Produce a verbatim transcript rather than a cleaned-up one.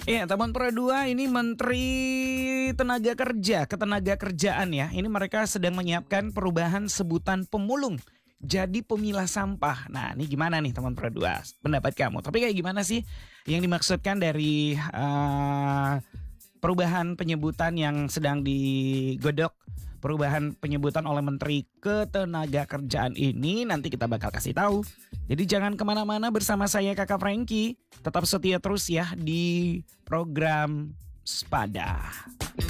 Iya, teman Pro dua ini Menteri Tenaga Kerja, Ketenagakerjaan ya. Ini mereka sedang menyiapkan perubahan sebutan pemulung jadi pemilah sampah. Nah, ini gimana nih teman Pro dua? Pendapat kamu. Tapi kayak gimana sih yang dimaksudkan dari eh, perubahan penyebutan yang sedang digodok, perubahan penyebutan oleh Menteri Ketenagakerjaan ini nanti kita bakal kasih tahu. Jadi jangan kemana-mana bersama saya Kakak Frankie. Tetap setia terus ya di program Sepada.